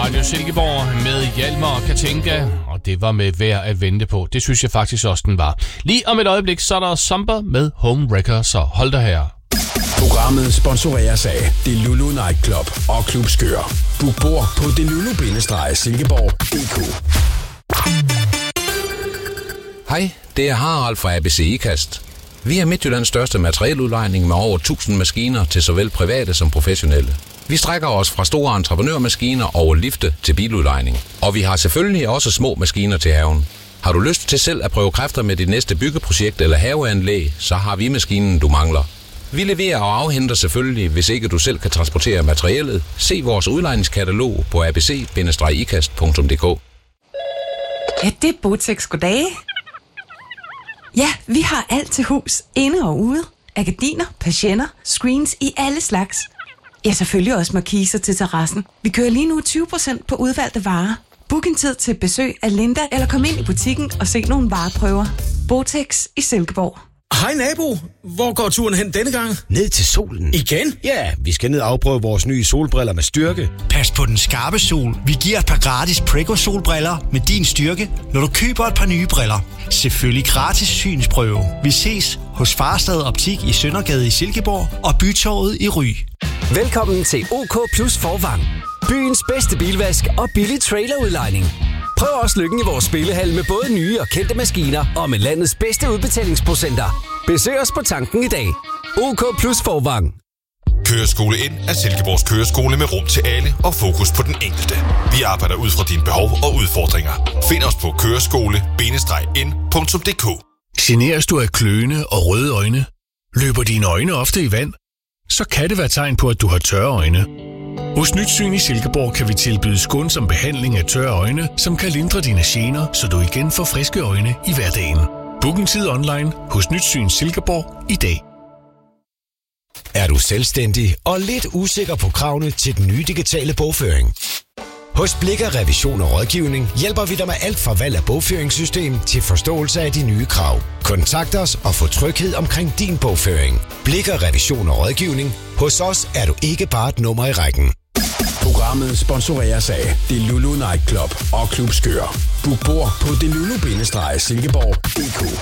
Radio Silkeborg med Hjalmar og Katinka, og det var med værd at vente på. Det synes jeg faktisk også, den var. Lige om et øjeblik, så er der Samba med Home Wrecker, så hold da her. Programmet sponsoreres af Delulu Night Club og Klub Skør. Book bord på delulu-silkeborg.dk. Hej, det er Harald fra ABC IKAST. Vi er Midtjyllands største materieludlejning med over 1000 maskiner til såvel private som professionelle. Vi strækker os fra store entreprenørmaskiner over lifte til biludlejning. Og vi har selvfølgelig også små maskiner til haven. Har du lyst til selv at prøve kræfter med dit næste byggeprojekt eller haveanlæg, så har vi maskinen, du mangler. Vi leverer og afhenter selvfølgelig, hvis ikke du selv kan transportere materiellet. Se vores udlejningskatalog på abc-ikast.dk. Ja, det er Botex. Goddag. Ja, vi har alt til hus, inde og ude. Gardiner, persienner, screens i alle slags. Ja, selvfølgelig også markiser til terrassen. Vi kører lige nu 20% på udvalgte varer. Book en tid til besøg af Linda, eller kom ind i butikken og se nogle vareprøver. Botex i Silkeborg. Hej nabo, hvor går turen hen denne gang? Ned til solen. Igen? Ja, vi skal ned og afprøve vores nye solbriller med styrke. Pas på den skarpe sol. Vi giver et par gratis Prego-solbriller med din styrke, når du køber et par nye briller. Selvfølgelig gratis synsprøve. Vi ses hos Farstad Optik i Søndergade i Silkeborg og Bytorvet i Ry. Velkommen til OK Plus Forvang. Byens bedste bilvask og billig trailerudlejning. Prøv også lykken i vores spillehal med både nye og kendte maskiner og med landets bedste udbetalingsprocenter. Besøg os på tanken i dag. OK Plus Forvang. Køreskole Ind er Silkeborgs køreskole med rum til alle og fokus på den enkelte. Vi arbejder ud fra dine behov og udfordringer. Find os på køreskole-ind.dk. Generes du af kløende og røde øjne? Løber dine øjne ofte i vand? Så kan det være tegn på, at du har tørre øjne. Hos Nyt Syn i Silkeborg kan vi tilbyde skånsom behandling af tørre øjne, som kan lindre dine gener, så du igen får friske øjne i hverdagen. Book en tid online hos Nyt Syn Silkeborg i dag. Er du selvstændig og lidt usikker på kravene til den nye digitale bogføring? Hos Blikker Revision og Rådgivning hjælper vi dig med alt fra valg af bogføringssystem til forståelse af de nye krav. Kontakt os og få tryghed omkring din bogføring. Blikker Revision og Rådgivning. Hos os er du ikke bare et nummer i rækken. Programmet sponsoreres af Delulu Night Club og Klub Skør. Book bord på delulu-silkeborg.dk.